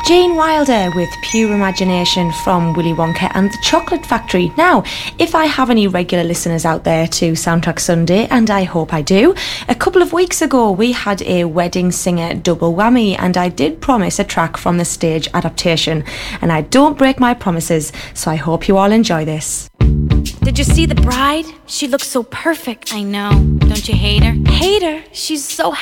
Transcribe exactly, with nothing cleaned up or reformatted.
Gene Wilder with Pure Imagination from Willy Wonka and the Chocolate Factory. Now, if I have any regular listeners out there to Soundtrack Sunday, and I hope I do, a couple of weeks ago we had a wedding singer double whammy, and I did promise a track from the stage adaptation, and I don't break my promises, so I hope you all enjoy this. Did you see the bride? She looks so perfect. I know. Don't you hate her? Hate her? She's so